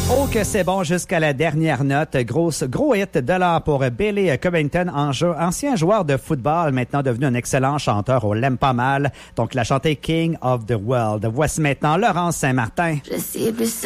Oh que c'est bon jusqu'à la dernière note. Gros hit de l'or pour Billy Covington, ancien joueur de football, maintenant devenu un excellent chanteur. On l'aime pas mal. Donc, il a chanté King of the World. Voici maintenant Laurence Saint-Martin. Je sais plus